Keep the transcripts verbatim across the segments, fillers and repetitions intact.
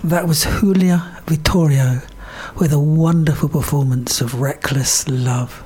That was Julia Vittorio with a wonderful performance of Reckless Love.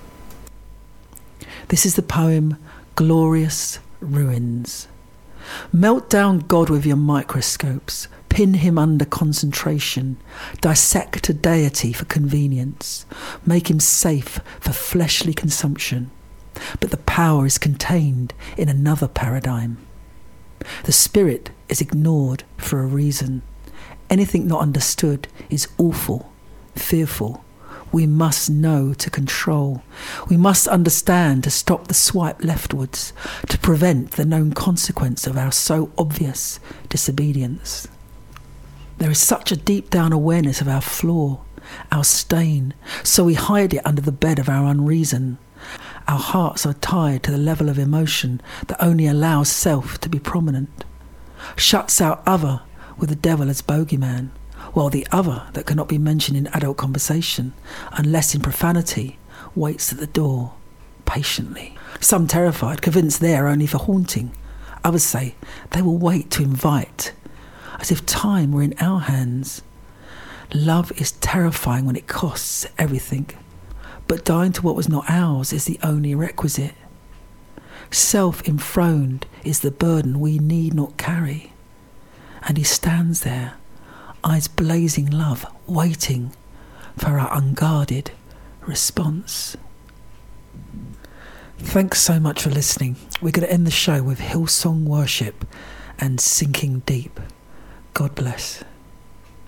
This is the poem Glorious Ruins. Melt down God with your microscopes, pin him under concentration, dissect a deity for convenience, make him safe for fleshly consumption. But the power is contained in another paradigm. The spirit is ignored for a reason. Anything not understood is awful, fearful. We must know to control. We must understand to stop the swipe leftwards, to prevent the known consequence of our so obvious disobedience. There is such a deep down awareness of our flaw, our stain, so we hide it under the bed of our unreason. Our hearts are tied to the level of emotion that only allows self to be prominent, shuts out other with the devil as bogeyman, while the other that cannot be mentioned in adult conversation, unless in profanity, waits at the door, patiently. Some terrified, convinced they are only for haunting. Others say they will wait to invite, as if time were in our hands. Love is terrifying when it costs everything, but dying to what was not ours is the only requisite. Self-enthroned is the burden we need not carry. And he stands there, eyes blazing love, waiting for our unguarded response. Thanks so much for listening. We're going to end the show with Hillsong Worship and Sinking Deep. God bless.